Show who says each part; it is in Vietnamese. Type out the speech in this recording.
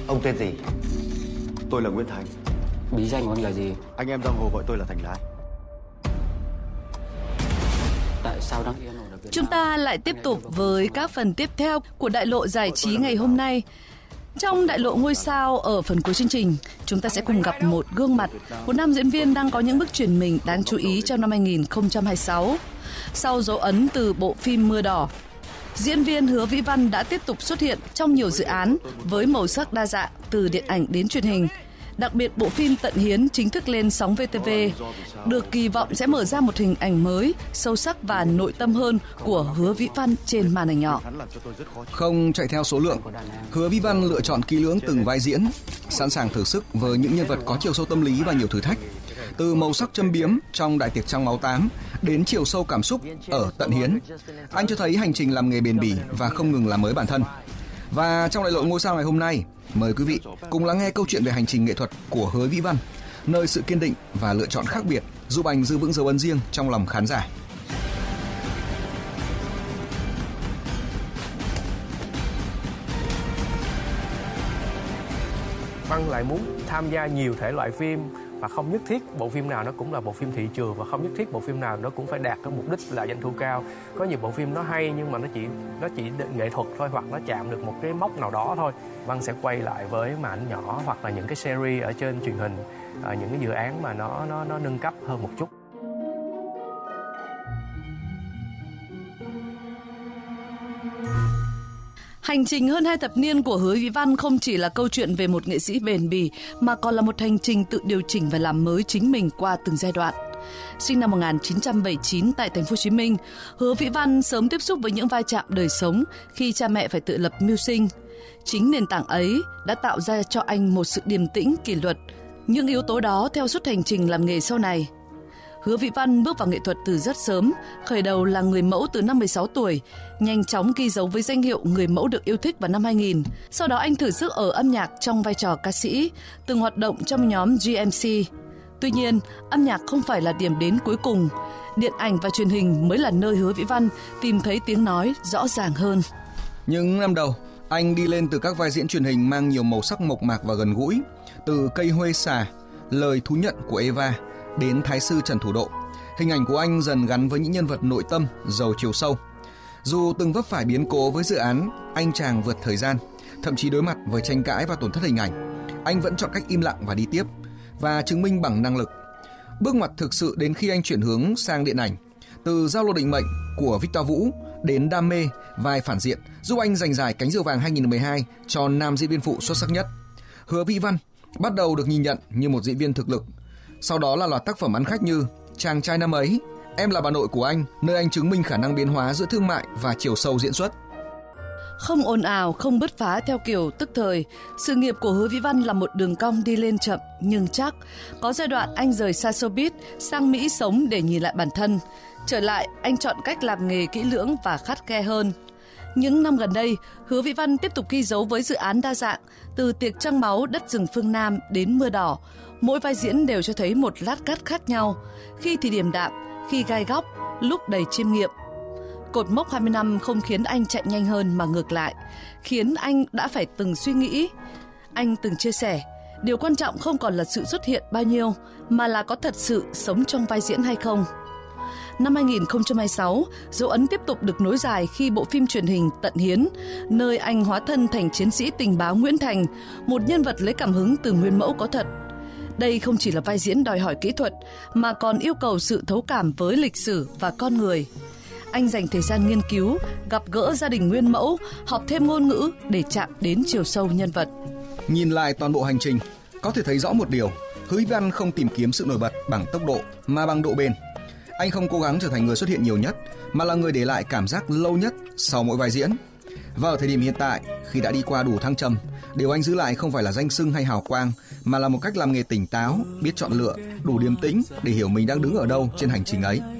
Speaker 1: Ông tên gì?
Speaker 2: Tôi là Nguyễn Thành.
Speaker 3: Bí danh của anh là gì?
Speaker 2: Anh em giang hồ gọi tôi là Thành Lai.
Speaker 3: Tại sao đang yên ổn ở Việt Nam?
Speaker 4: Chúng ta lại tiếp tục với các phần tiếp theo của đại lộ giải trí ngày hôm nay. Trong đại lộ ngôi sao ở phần cuối chương trình, chúng ta sẽ cùng gặp một gương mặt, một nam diễn viên đang có những bước chuyển mình đáng chú ý trong năm 2026. Sau dấu ấn từ bộ phim Mưa Đỏ, diễn viên Hứa Vĩ Văn đã tiếp tục xuất hiện trong nhiều dự án với màu sắc đa dạng từ điện ảnh đến truyền hình. Đặc biệt bộ phim Tận Hiến chính thức lên sóng VTV, được kỳ vọng sẽ mở ra một hình ảnh mới, sâu sắc và nội tâm hơn của Hứa Vĩ Văn trên màn ảnh nhỏ.
Speaker 5: Không chạy theo số lượng, Hứa Vĩ Văn lựa chọn kỹ lưỡng từng vai diễn, sẵn sàng thử sức với những nhân vật có chiều sâu tâm lý và nhiều thử thách. Từ màu sắc châm biếm trong Đại tiệc Trăng Máu 8 đến chiều sâu cảm xúc ở Tận Hiến, anh cho thấy hành trình làm nghề bền bỉ và không ngừng làm mới bản thân. Và trong đại lộ ngôi sao ngày hôm nay, mời quý vị cùng lắng nghe câu chuyện về hành trình nghệ thuật của Hứa Vĩ Văn, nơi sự kiên định và lựa chọn khác biệt giúp anh giữ vững dấu ấn riêng trong lòng khán giả.
Speaker 6: Văn lại muốn tham gia nhiều thể loại phim và không nhất thiết bộ phim nào nó cũng là bộ phim thị trường, và không nhất thiết bộ phim nào nó cũng phải đạt cái mục đích là doanh thu cao. Có nhiều bộ phim nó hay nhưng mà nó chỉ nghệ thuật thôi, hoặc nó chạm được một cái mốc nào đó thôi. Văn sẽ quay lại với màn ảnh nhỏ hoặc là những cái series ở trên truyền hình, những cái dự án mà nó nâng cấp hơn một chút.
Speaker 4: Hành trình hơn 2 thập niên của Hứa Vĩ Văn không chỉ là câu chuyện về một nghệ sĩ bền bỉ mà còn là một hành trình tự điều chỉnh và làm mới chính mình qua từng giai đoạn. Sinh năm 1979 tại thành phố Hồ Chí Minh, Hứa Vĩ Văn sớm tiếp xúc với những vai chạm đời sống khi cha mẹ phải tự lập mưu sinh. Chính nền tảng ấy đã tạo ra cho anh một sự điềm tĩnh, kỷ luật. Những yếu tố đó theo suốt hành trình làm nghề sau này. Hứa Vĩ Văn bước vào nghệ thuật từ rất sớm, khởi đầu là người mẫu từ năm 16 tuổi, nhanh chóng ghi dấu với danh hiệu người mẫu được yêu thích vào năm 2000. Sau đó anh thử sức ở âm nhạc trong vai trò ca sĩ, từng hoạt động trong nhóm GMC. Tuy nhiên, âm nhạc không phải là điểm đến cuối cùng. Điện ảnh và truyền hình mới là nơi Hứa Vĩ Văn tìm thấy tiếng nói rõ ràng hơn.
Speaker 5: Những năm đầu, anh đi lên từ các vai diễn truyền hình mang nhiều màu sắc mộc mạc và gần gũi, từ Cây Huê Xà, Lời Thú Nhận của Eva đến Thái sư Trần Thủ Độ. Hình ảnh của anh dần gắn với những nhân vật nội tâm, giàu chiều sâu. Dù từng vấp phải biến cố với dự án Anh Chàng Vượt Thời Gian, thậm chí đối mặt với tranh cãi và tổn thất hình ảnh, anh vẫn chọn cách im lặng và đi tiếp, và chứng minh bằng năng lực. Bước ngoặt thực sự đến khi anh chuyển hướng sang điện ảnh, từ Giao Lộ Định Mệnh của Victor Vũ đến Đam Mê, vai phản diện, giúp anh giành giải Cánh Diều Vàng 2012 cho nam diễn viên phụ xuất sắc nhất. Hứa Vĩ Văn bắt đầu được nhìn nhận như một diễn viên thực lực. Sau đó là loạt tác phẩm ăn khách như Chàng Trai Năm Ấy, Em Là Bà Nội Của Anh, nơi anh chứng minh khả năng biến hóa giữa thương mại và chiều sâu diễn xuất.
Speaker 4: Không ồn ào, không bứt phá theo kiểu tức thời, sự nghiệp của Hứa Vĩ Văn là một đường cong đi lên chậm nhưng chắc. Có giai đoạn anh rời xa showbiz sang Mỹ sống để nhìn lại bản thân. Trở lại, anh chọn cách làm nghề kỹ lưỡng và khắt khe hơn. Những năm gần đây, Hứa Vĩ Văn tiếp tục ghi dấu với dự án đa dạng, từ Tiệc Trăng Máu, Đất Rừng Phương Nam đến Mưa Đỏ. Mỗi vai diễn đều cho thấy một lát cắt khác nhau, khi thì điềm đạm, khi gai góc, lúc đầy chiêm nghiệm. Cột mốc 20 năm không khiến anh chạy nhanh hơn mà ngược lại, khiến anh đã phải từng suy nghĩ. Anh từng chia sẻ, điều quan trọng không còn là sự xuất hiện bao nhiêu, mà là có thật sự sống trong vai diễn hay không. Năm 2026, dấu ấn tiếp tục được nối dài khi bộ phim truyền hình Tận Hiến, nơi anh hóa thân thành chiến sĩ tình báo Nguyễn Thành, một nhân vật lấy cảm hứng từ nguyên mẫu có thật. Đây không chỉ là vai diễn đòi hỏi kỹ thuật, mà còn yêu cầu sự thấu cảm với lịch sử và con người. Anh dành thời gian nghiên cứu, gặp gỡ gia đình nguyên mẫu, học thêm ngôn ngữ để chạm đến chiều sâu nhân vật.
Speaker 5: Nhìn lại toàn bộ hành trình, có thể thấy rõ một điều, Hứa Vĩ Văn không tìm kiếm sự nổi bật bằng tốc độ mà bằng độ bền. Anh không cố gắng trở thành người xuất hiện nhiều nhất, mà là người để lại cảm giác lâu nhất sau mỗi vai diễn. Và ở thời điểm hiện tại, khi đã đi qua đủ thăng trầm, điều anh giữ lại không phải là danh xưng hay hào quang, mà là một cách làm nghề tỉnh táo, biết chọn lựa, đủ điềm tĩnh để hiểu mình đang đứng ở đâu trên hành trình ấy.